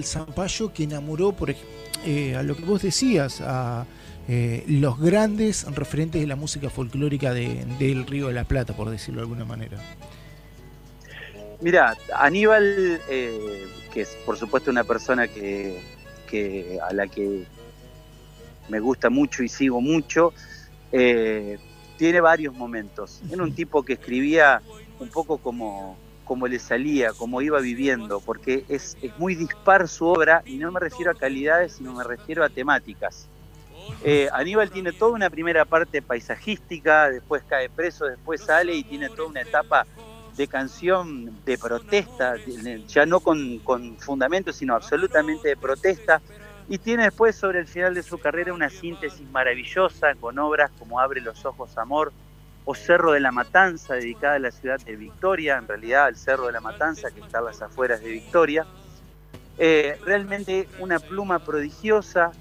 Zampayo que enamoró, a lo que vos decías, a los grandes referentes de la música folclórica del Río de la Plata, por decirlo de alguna manera? Mira, Aníbal, que es por supuesto una persona a la que me gusta mucho y sigo mucho, tiene varios momentos. Era un tipo que escribía un poco como le salía, como iba viviendo, porque es muy dispar su obra, y no me refiero a calidades, sino me refiero a temáticas. Aníbal tiene toda una primera parte paisajística, después cae preso, después sale y tiene toda una etapa de canción de protesta, ya no con fundamentos, sino absolutamente de protesta, y tiene después, sobre el final de su carrera, una síntesis maravillosa con obras como Abre los ojos, amor, o Cerro de la Matanza, dedicada a la ciudad de Victoria, en realidad al Cerro de la Matanza, que está a las afueras de Victoria. Realmente una pluma prodigiosa,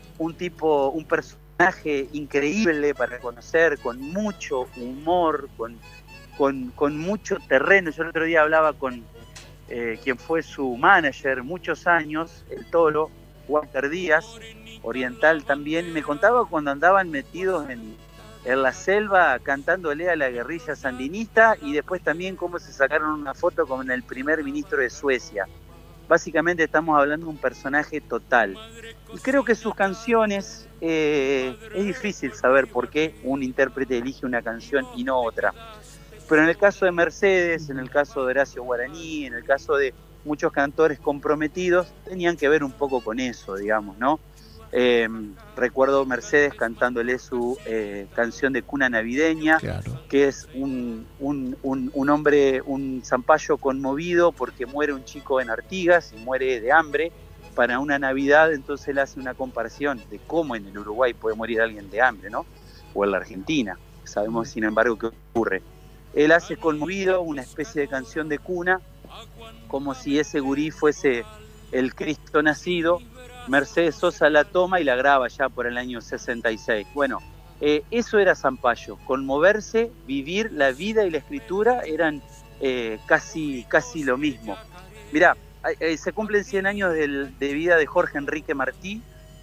un personaje increíble para conocer, con mucho humor, con mucho terreno. Yo el otro día hablaba con quien fue su manager muchos años, el Toro, Walter Díaz, oriental también, y me contaba cuando andaban metidos en la selva cantándole a la guerrilla sandinista, y después también cómo se sacaron una foto con el primer ministro de Suecia. Básicamente estamos hablando de un personaje total. Y creo que sus canciones, es difícil saber por qué un intérprete elige una canción y no otra. Pero en el caso de Mercedes, en el caso de Horacio Guaraní, en el caso de muchos cantores comprometidos, tenían que ver un poco con eso, digamos, ¿no? Recuerdo Mercedes cantándole su canción de cuna navideña, claro, que es un hombre, un Zampayo conmovido porque muere un chico en Artigas y muere de hambre para una Navidad. Entonces él hace una comparación de cómo en el Uruguay puede morir alguien de hambre, ¿no? O en la Argentina. Sabemos, sin embargo, qué ocurre. Él hace conmovido una especie de canción de cuna, como si ese gurí fuese el Cristo nacido. Mercedes Sosa la toma y la graba ya por el año 66. Bueno, eso era Zampayo, conmoverse, vivir la vida y la escritura eran casi lo mismo. Mirá, se cumplen 100 años de vida de Jorge Enrique Martí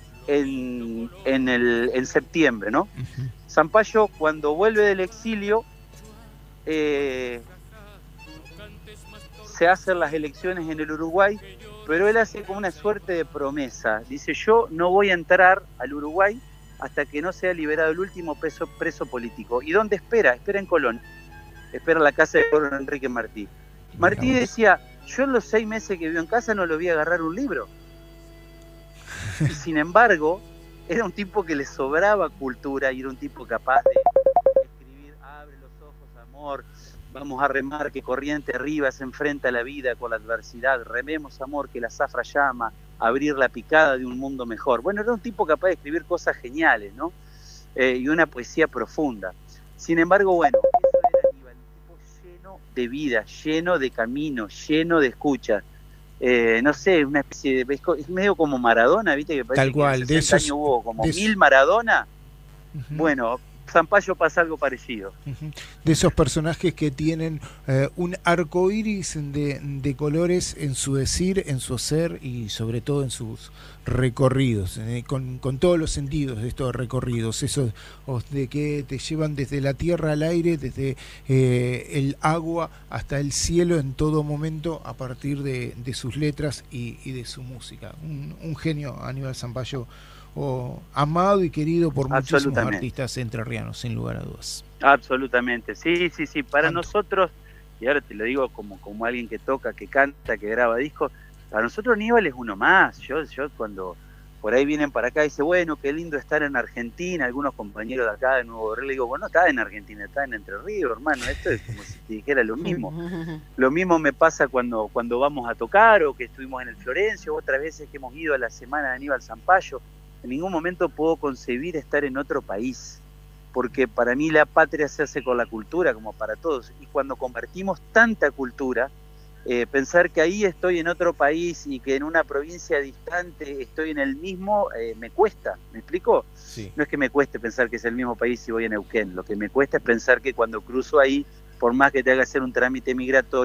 en septiembre, ¿no? Uh-huh. Zampayo, cuando vuelve del exilio, se hacen las elecciones en el Uruguay, pero él hace como una suerte de promesa. Dice, yo no voy a entrar al Uruguay hasta que no sea liberado el último preso político. ¿Y dónde espera? Espera en Colón. Espera en la casa de Jorge Enrique Martí. Martí decía, yo en los 6 meses que vivo en casa no le voy a agarrar un libro. Y sin embargo, era un tipo que le sobraba cultura y era un tipo capaz de escribir, abre los ojos, amor, vamos a remar que corriente arriba se enfrenta a la vida con la adversidad, rememos amor que la zafra llama, abrir la picada de un mundo mejor. Bueno, era un tipo capaz de escribir cosas geniales, ¿no? Y una poesía profunda. Sin embargo, bueno, eso era Aníbal, un tipo lleno de vida, lleno de camino, lleno de escucha. No sé, una especie de... Es medio como Maradona, ¿viste? Que parece tal cual, que en 60 años hubo como 1000 Maradona. Uh-huh. Bueno, Zampayo pasa algo parecido. Uh-huh. De esos personajes que tienen un arco iris de colores en su decir, en su ser y sobre todo en sus recorridos, con todos los sentidos de estos recorridos, esos de que te llevan desde la tierra al aire, desde el agua hasta el cielo en todo momento a partir de sus letras y de su música. Un genio, Aníbal Zampayo, amado y querido por muchísimos artistas entrerrianos, sin lugar a dudas. Absolutamente, sí. Para nosotros, y ahora te lo digo como alguien que toca, que canta, que graba discos, para nosotros Aníbal es uno más. Yo cuando por ahí vienen para acá y dicen, bueno, qué lindo estar en Argentina, algunos compañeros de acá de Nuevo Barrio, le digo, bueno, no está en Argentina, está en Entre Ríos, hermano, esto es como si te dijera lo mismo. Lo mismo me pasa cuando vamos a tocar, o que estuvimos en el Florencio, otras veces que hemos ido a la semana de Aníbal Zampayo. En ningún momento puedo concebir estar en otro país, porque para mí la patria se hace con la cultura, como para todos, y cuando compartimos tanta cultura, pensar que ahí estoy en otro país y que en una provincia distante estoy en el mismo, me cuesta, ¿me explico? Sí. No es que me cueste pensar que es el mismo país si voy a Neuquén, lo que me cuesta es pensar que cuando cruzo ahí, por más que te haga hacer un trámite migratorio,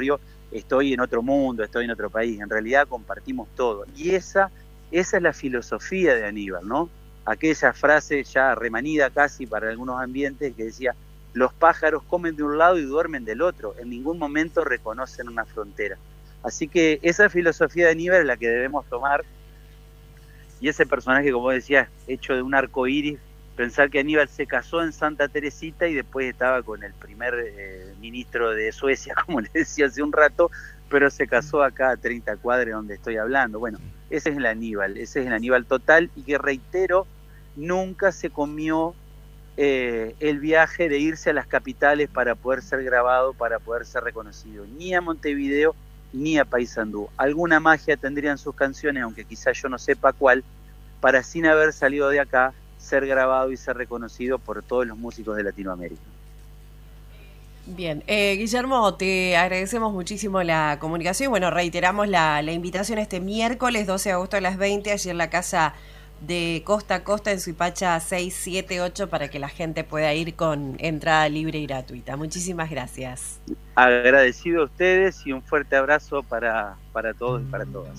estoy en otro mundo, estoy en otro país. En realidad compartimos todo. Y esa es la filosofía de Aníbal, ¿no? Aquella frase ya remanida casi para algunos ambientes que decía: los pájaros comen de un lado y duermen del otro, en ningún momento reconocen una frontera. Así que esa filosofía de Aníbal es la que debemos tomar, y ese personaje, como decía, hecho de un arco iris. Pensar que Aníbal se casó en Santa Teresita y después estaba con el primer ministro de Suecia, como le decía hace un rato, pero se casó acá a 30 cuadras donde estoy hablando. Bueno, ese es el Aníbal total, y que, reitero, nunca se comió el viaje de irse a las capitales para poder ser grabado, para poder ser reconocido, ni a Montevideo ni a Paysandú. Alguna magia tendrían sus canciones, aunque quizás yo no sepa cuál, para, sin haber salido de acá, ser grabado y ser reconocido por todos los músicos de Latinoamérica. Bien, Guillermo, te agradecemos muchísimo la comunicación. Bueno, reiteramos la invitación este miércoles 12 de agosto a las 20, allí en la casa de Costa a Costa en Suipacha 678, para que la gente pueda ir con entrada libre y gratuita. Muchísimas gracias. Agradecido a ustedes y un fuerte abrazo para todos y para todas.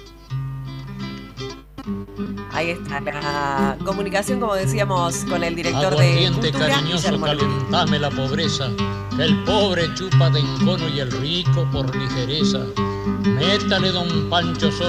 Ahí está la comunicación, como decíamos, con el director de Cultura, cariñoso, calentame la pobreza, que el pobre chupa de encono y el rico por ligereza. Métale, don Pancho